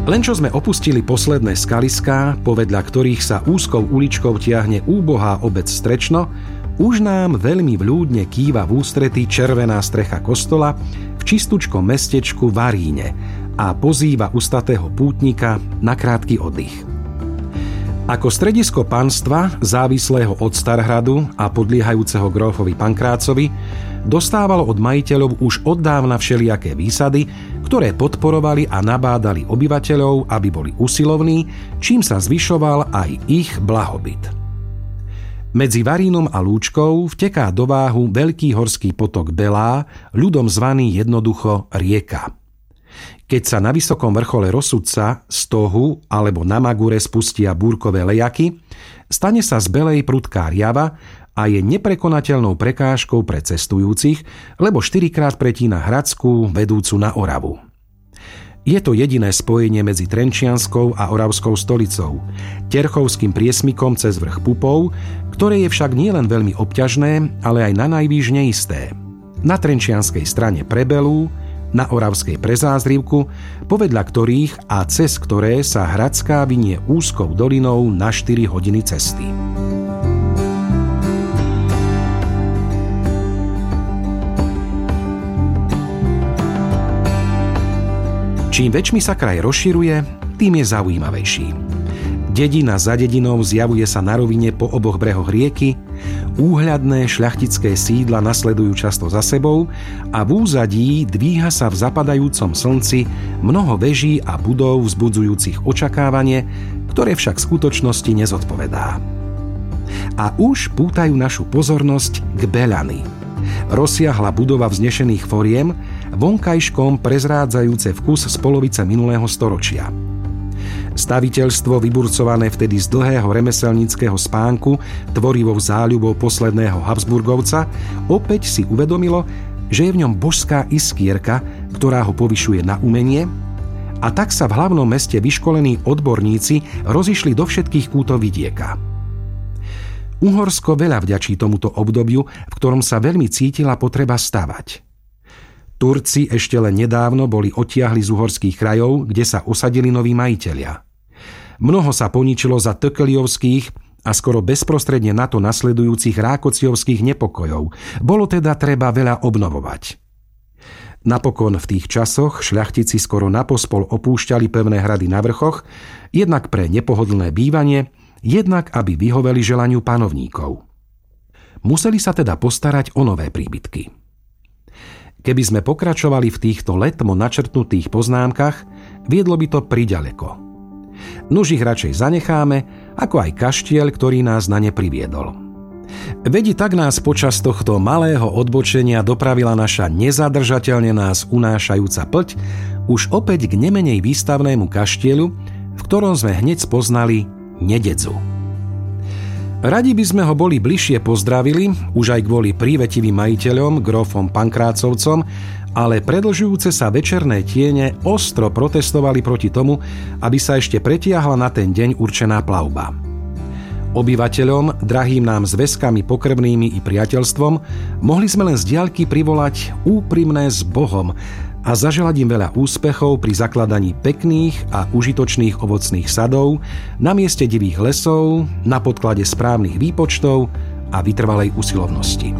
Len čo sme opustili posledné skaliská, povedľa ktorých sa úzkou uličkou tiahne úbohá obec Strečno, už nám veľmi vľúdne kýva v ústrety červená strecha kostola v čistučkom mestečku Varíne a pozýva ustatého pútnika na krátky oddych. Ako stredisko panstva, závislého od Starhradu a podliehajúceho grófovi Pankrácovi, dostávalo od majiteľov už oddávna všelijaké výsady, ktoré podporovali a nabádali obyvateľov, aby boli usilovní, čím sa zvyšoval aj ich blahobyt. Medzi Varínom a Lúčkou vteká do váhu veľký horský potok Belá, ľudom zvaný jednoducho rieka. Keď sa na vysokom vrchole Rozsudca, Stohu alebo na Magure spustia búrkové lejaky, stane sa z Belej prudká riava a je neprekonateľnou prekážkou pre cestujúcich, lebo 4-krát pretína Hradskú, vedúcu na Oravu. Je to jediné spojenie medzi Trenčianskou a Oravskou stolicou, Terchovským priesmykom cez vrch Pupov, ktoré je však nielen veľmi obťažné, ale aj na najvýš neisté. Na trenčianskej strane pre Belú, na oravskej pre Zázrivku, povedľa ktorých a cez ktoré sa Hradská vinie úzkou dolinou na 4 hodiny cesty. Čím väčšmi sa kraj rozširuje, tým je zaujímavejší. Dedina za dedinou zjavuje sa na rovine po oboch brehoch rieky, úhľadné šľachtické sídla nasledujú často za sebou a v úzadí dvíha sa v zapadajúcom slnci mnoho veží a budov vzbudzujúcich očakávanie, ktoré však skutočnosti nezodpovedá. A už pútajú našu pozornosť k Beľany. Rozsiahla budova vznešených foriem, vonkajškom prezrádzajúce vkus z polovice minulého storočia. Staviteľstvo, vyburcované vtedy z dlhého remeselníckeho spánku, tvorivou záľubou posledného Habsburgovca, opäť si uvedomilo, že je v ňom božská iskierka, ktorá ho povyšuje na umenie, a tak sa v hlavnom meste vyškolení odborníci rozišli do všetkých kútov vidieka. Uhorsko veľa vďačí tomuto obdobiu, v ktorom sa veľmi cítila potreba stavať. Turci ešte len nedávno boli odtiahli z uhorských krajov, kde sa osadili noví majitelia. Mnoho sa poničilo za Tököliovských a skoro bezprostredne na to nasledujúcich Rákociovských nepokojov. Bolo teda treba veľa obnovovať. Napokon v tých časoch šľachtici skoro napospol opúšťali pevné hrady na vrchoch, jednak pre nepohodlné bývanie, jednak aby vyhoveli želaniu panovníkov. Museli sa teda postarať o nové príbytky. Keby sme pokračovali v týchto letmo načrtnutých poznámkach, viedlo by to priďaleko. Nuž ich radšej zanecháme, ako aj kaštieľ, ktorý nás na ne priviedol. Vedi tak nás počas tohto malého odbočenia dopravila naša nezadržateľne nás unášajúca plť už opäť k nemenej výstavnému kaštieľu, v ktorom sme hneď spoznali Nededzu. Radi by sme ho boli bližšie pozdravili, už aj kvôli prívetivým majiteľom, grófom Pankrácovcom, ale predlžujúce sa večerné tiene ostro protestovali proti tomu, aby sa ešte pretiahla na ten deň určená plavba. Obyvateľom, drahým nám zväzkami pokrvnými i priateľstvom, mohli sme len z diaľky privolať úprimné s Bohom a zaželať im veľa úspechov pri zakladaní pekných a užitočných ovocných sadov, na mieste divých lesov, na podklade správnych výpočtov a vytrvalej usilovnosti.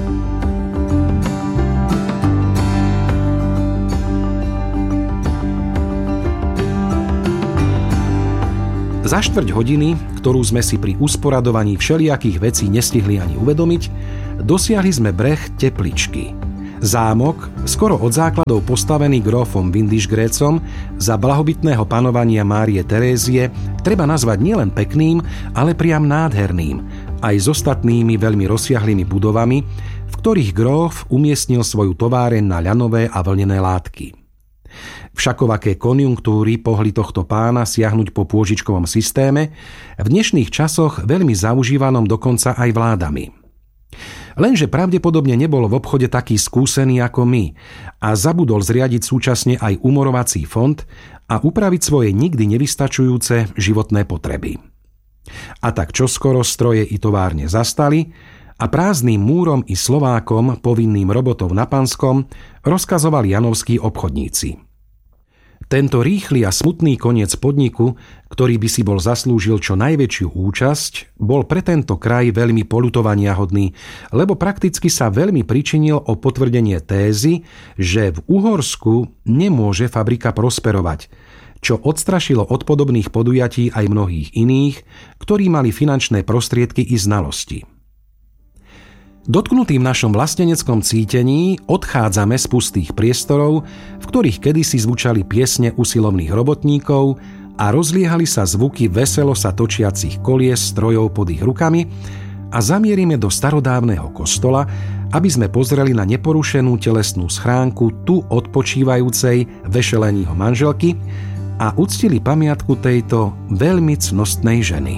Za 4 hodiny, ktorú sme si pri usporadovaní všelijakých vecí nestihli ani uvedomiť, dosiahli sme breh Tepličky. Zámok, skoro od základov postavený grófom Windischgrätzom za blahobytného panovania Márie Terézie, treba nazvať nielen pekným, ale priam nádherným, aj s ostatnými veľmi rozsiahlými budovami, v ktorých gróf umiestnil svoju továreň na ľanové a vlnené látky. Všakovaké konjunktúry pohli tohto pána siahnuť po pôžičkovom systéme, v dnešných časoch veľmi zaužívanom dokonca aj vládami. Lenže pravdepodobne nebol v obchode taký skúsený ako my a zabudol zriadiť súčasne aj umorovací fond a upraviť svoje nikdy nevystačujúce životné potreby. A tak čoskoro stroje i továrne zastali a prázdnym múrom i Slovákom, povinným robotov na Panskom, rozkazovali janovskí obchodníci. Tento rýchly a smutný koniec podniku, ktorý by si bol zaslúžil čo najväčšiu účasť, bol pre tento kraj veľmi poľutovaniahodný, lebo prakticky sa veľmi pričinil o potvrdenie tézy, že v Uhorsku nemôže fabrika prosperovať, čo odstrašilo od podobných podujatí aj mnohých iných, ktorí mali finančné prostriedky i znalosti. Dotknutým našom vlasteneckom cítení odchádzame z pustých priestorov, v ktorých kedysi zvučali piesne usilovných robotníkov a rozliehali sa zvuky veselo sa točiacich kolies strojov pod ich rukami a zamierime do starodávneho kostola, aby sme pozreli na neporušenú telesnú schránku tu odpočívajúcej Vešeleního manželky a uctili pamiatku tejto veľmi cnostnej ženy.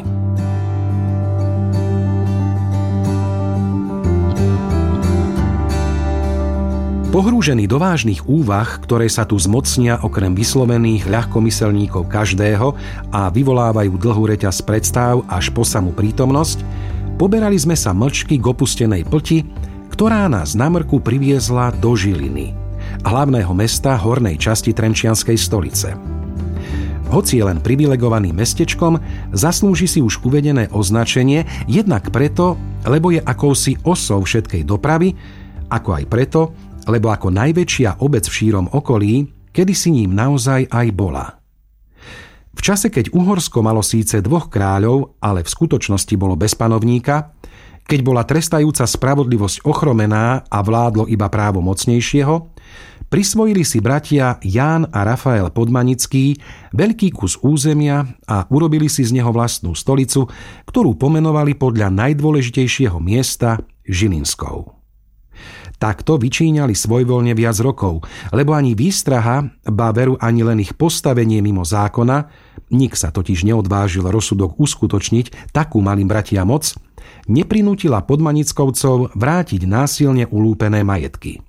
Pohrúžený do vážnych úvah, ktoré sa tu zmocnia okrem vyslovených ľahkomyselníkov každého a vyvolávajú dlhú reťaz predstav až po samú prítomnosť, poberali sme sa mlčky k opustenej plti, ktorá nás na mrku priviezla do Žiliny, hlavného mesta hornej časti Trenčianskej stolice. Hoci je len privilegovaným mestečkom, zaslúži si už uvedené označenie jednak preto, lebo je akousi osou všetkej dopravy, ako aj preto, lebo ako najväčšia obec v šírom okolí, kedysi ním naozaj aj bola. V čase, keď Uhorsko malo síce 2 kráľov, ale v skutočnosti bolo bez panovníka, keď bola trestajúca spravodlivosť ochromená a vládlo iba právo mocnejšieho, prisvojili si bratia Ján a Rafael Podmanický veľký kus územia a urobili si z neho vlastnú stolicu, ktorú pomenovali podľa najdôležitejšieho miesta Žilinskou. Takto vyčíňali svojvoľne viac rokov, lebo ani výstraha, ba veru ani len ich postavenie mimo zákona, nik sa totiž neodvážil rozsudok uskutočniť, takú malým bratia moc, neprinútila Podmanickovcov vrátiť násilne ulúpené majetky.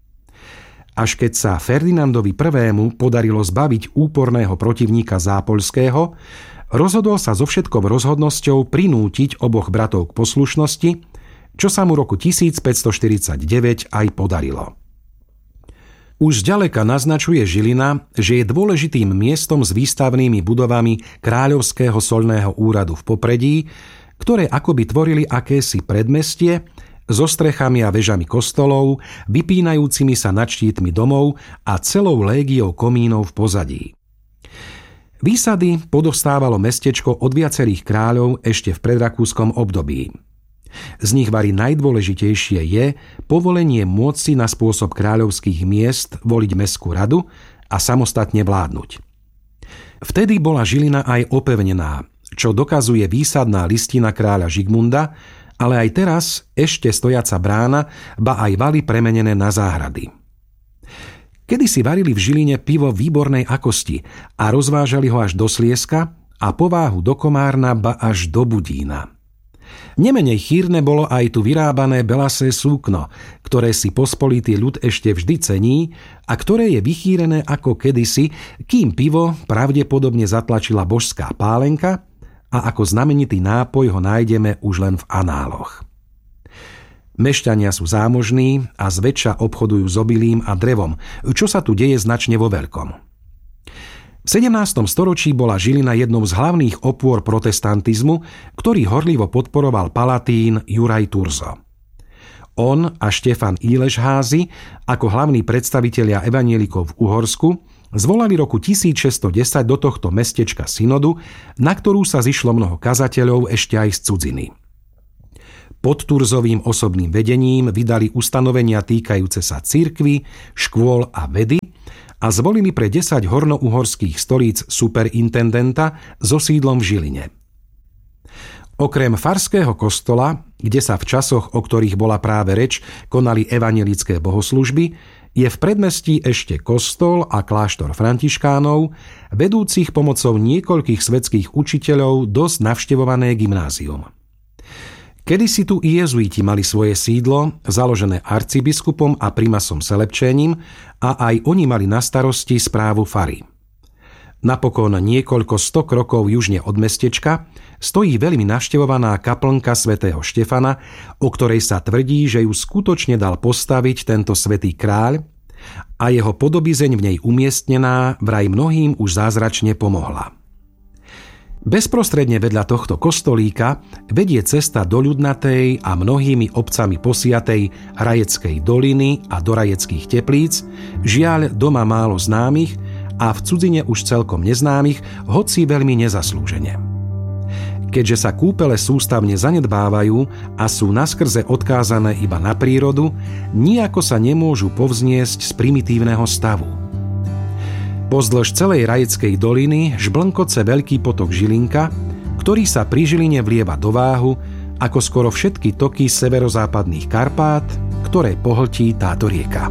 Až keď sa Ferdinandovi I. podarilo zbaviť úporného protivníka Zápoľského, rozhodol sa so všetkou rozhodnosťou prinútiť oboch bratov k poslušnosti, čo sa mu roku 1549 aj podarilo. Už zďaleka naznačuje Žilina, že je dôležitým miestom s výstavnými budovami Kráľovského soľného úradu v popredí, ktoré akoby tvorili akési predmestie so strechami a vežami kostolov, vypínajúcimi sa nad štítmi domov a celou légiou komínov v pozadí. Výsady podostávalo mestečko od viacerých kráľov ešte v predrakúskom období. Z nich vari najdôležitejšie je povolenie môcť si na spôsob kráľovských miest voliť mestskú radu a samostatne vládnuť. Vtedy bola Žilina aj opevnená, čo dokazuje výsadná listina kráľa Žigmunda, ale aj teraz ešte stojaca brána, ba aj valy premenené na záhrady. Kedysi varili v Žiline pivo výbornej akosti a rozvážali ho až do Slieska a pováhu do Komárna, ba až do Budína. Nemenej chýrne bolo aj tu vyrábané belasé súkno, ktoré si pospolitý ľud ešte vždy cení a ktoré je vychýrené ako kedysi, kým pivo pravdepodobne zatlačila božská pálenka a ako znamenitý nápoj ho nájdeme už len v análoch. Mešťania sú zámožní a zväčša obchodujú s obilím a drevom, čo sa tu deje značne vo veľkom. V 17. storočí bola Žilina jednou z hlavných opôr protestantizmu, ktorý horlivo podporoval palatín Juraj Turzo. On a Štefan Ílešházy, ako hlavní predstavitelia evanjelikov v Uhorsku, zvolali roku 1610 do tohto mestečka synodu, na ktorú sa zišlo mnoho kazateľov ešte aj z cudziny. Pod Turzovým osobným vedením vydali ustanovenia týkajúce sa cirkvi, škôl a vedy a zvolili pre 10 hornouhorských stolíc superintendenta so sídlom v Žiline. Okrem farského kostola, kde sa v časoch, o ktorých bola práve reč, konali evanjelické bohoslužby, je v predmestí ešte kostol a kláštor františkánov, vedúcich pomocou niekoľkých svetských učiteľov dosť navštevované gymnázium. Kedysi tu i jezuiti mali svoje sídlo, založené arcibiskupom a primasom Selepčením, a aj oni mali na starosti správu fary. Napokon niekoľko 100 krokov južne od mestečka stojí veľmi navštevovaná kaplnka svätého Štefana, o ktorej sa tvrdí, že ju skutočne dal postaviť tento svätý kráľ, a jeho podobizeň v nej umiestnená vraj mnohým už zázračne pomohla. Bezprostredne vedľa tohto kostolíka vedie cesta do ľudnatej a mnohými obcami posiatej Rajeckej doliny a do Rajeckých Teplíc, žiaľ doma málo známych a v cudzine už celkom neznámych, hoci veľmi nezaslúžene. Keďže sa kúpele sústavne zanedbávajú a sú naskrze odkázané iba na prírodu, nijako sa nemôžu povzniesť z primitívneho stavu. Pozdĺž celej Rajeckej doliny žblnkoce veľký potok Žilinka, ktorý sa pri Žiline vlieva do Váhu ako skoro všetky toky severozápadných Karpát, ktoré pohltí táto rieka.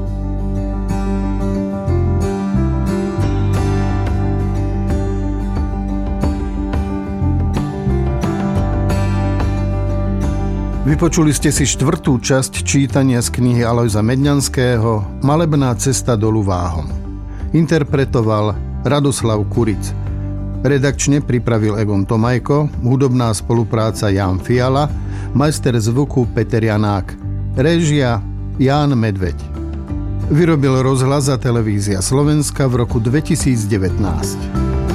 Vypočuli ste si 4. časť čítania z knihy Alojza Medňanského Malebná cesta dolu Váhom. Interpretoval Radoslav Kuric. Redakčne pripravil Egon Tomajko, hudobná spolupráca Jan Fiala, majster zvuku Peter Janák, réžia Ján Medveď. Vyrobil Rozhlas a Televízia Slovenska v roku 2019.